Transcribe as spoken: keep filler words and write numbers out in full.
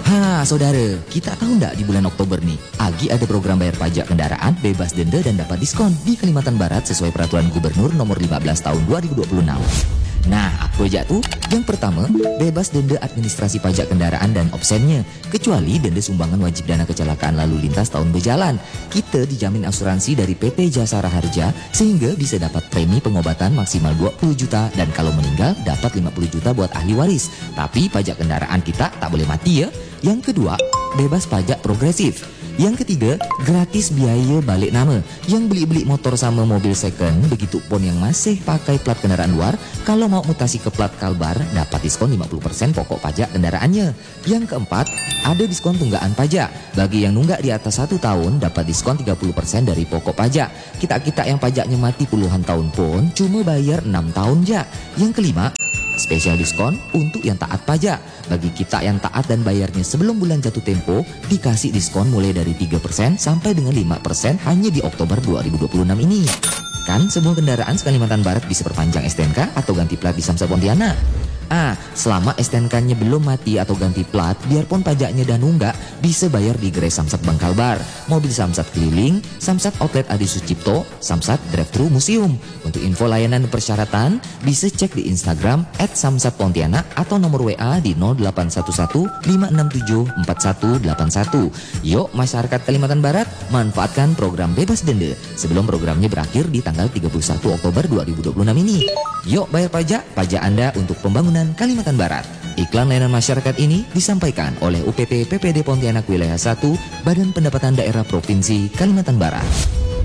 Ha, saudara, kita tahu ndak di bulan Oktober nih, Agi ada program bayar pajak kendaraan, bebas denda dan dapat diskon di Kalimantan Barat sesuai peraturan Gubernur nomor lima belas tahun dua ribu dua puluh enam. Nah, apa aja tuh? Yang pertama, bebas denda administrasi pajak kendaraan dan obsennya, kecuali denda sumbangan wajib dana kecelakaan lalu lintas tahun berjalan. Kita dijamin asuransi dari P T Jasara Harja sehingga bisa dapat premi pengobatan maksimal dua puluh juta dan kalau meninggal dapat lima puluh juta buat ahli waris. Tapi pajak kendaraan kita tak boleh mati ya. Yang kedua, bebas pajak progresif. Yang ketiga, gratis biaya balik nama. Yang beli-beli motor sama mobil second, begitu pun yang masih pakai plat kendaraan luar, kalau mau mutasi ke plat Kalbar, dapat diskon lima puluh persen pokok pajak kendaraannya. Yang keempat, ada diskon tunggakan pajak. Bagi yang nunggak di atas satu tahun, dapat diskon tiga puluh persen dari pokok pajak. Kita-kita yang pajaknya mati puluhan tahun pun, cuma bayar enam tahun ja. Yang kelima, spesial diskon untuk yang taat pajak. Bagi kita yang taat dan bayarnya sebelum bulan jatuh tempo, dikasih diskon mulai dari tiga persen sampai dengan lima persen hanya di Oktober dua ribu dua puluh enam ini. Kan semua kendaraan Kalimantan Barat bisa perpanjang S T N K atau ganti plat di Samsat Pontianak. Ah, selama S T N K-nya belum mati atau ganti plat, biarpun pajaknya dan nunggak, bisa bayar di gerai Samsat Bank Kalbar, mobil Samsat keliling, Samsat Outlet Adi Sucipto, Samsat Drive-Thru Museum. Untuk info layanan dan persyaratan, bisa cek di Instagram et samsat pontianak atau nomor W A di nol delapan satu satu lima enam tujuh empat satu delapan satu. Yuk masyarakat Kalimantan Barat, manfaatkan program bebas denda sebelum programnya berakhir di tanggal tiga puluh satu Oktober dua ribu dua puluh enam ini. Yuk bayar pajak, pajak Anda untuk pembangunan Kalimantan Barat. Iklan layanan masyarakat ini disampaikan oleh U P T P P D Pontianak Wilayah satu, Badan Pendapatan Daerah Provinsi Kalimantan Barat.